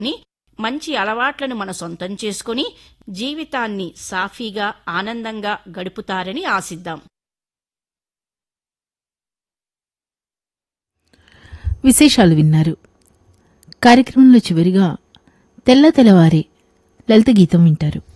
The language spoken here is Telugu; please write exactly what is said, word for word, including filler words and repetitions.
ని మంచి అలవాట్లను మన సొంతం చేసుకుని జీవితాన్ని సాఫీగా ఆనందంగా గడుపుతారని ఆశిద్దాం. విశేషాలు విన్నారు. కార్యక్రమంలో చివరిగా తెల్ల తెల్లవారే లలిత గీతం వింటారు.